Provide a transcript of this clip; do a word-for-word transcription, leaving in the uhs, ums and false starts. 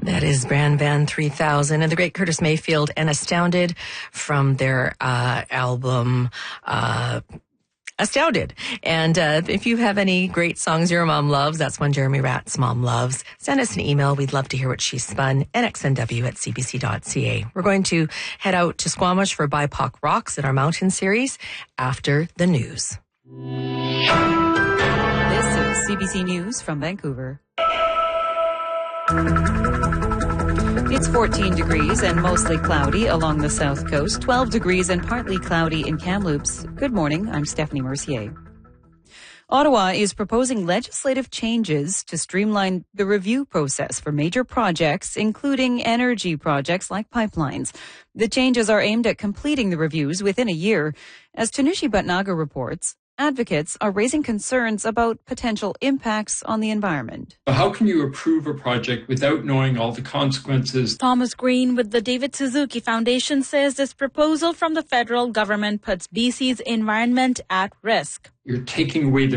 That is Brand Van three thousand and the great Curtis Mayfield and Astounded from their uh, album uh, Astounded. And uh, if you have any great songs your mom loves, that's one Jeremy Ratt's mom loves, send us an email. We'd love to hear what she spun. N X N W at c b c dot c a. We're going to head out to Squamish for B I P O C Rocks in our mountain series after the news. This is C B C News from Vancouver. It's fourteen degrees and mostly cloudy along the south coast, twelve degrees and partly cloudy in Kamloops. Good morning, I'm Stephanie Mercier. Ottawa is proposing legislative changes to streamline the review process for major projects, including energy projects like pipelines. The changes are aimed at completing the reviews within a year. As Tanushi Bhatnagar reports, advocates are raising concerns about potential impacts on the environment. How can you approve a project without knowing all the consequences? Thomas Green with the David Suzuki Foundation says this proposal from the federal government puts B C's environment at risk. You're taking away the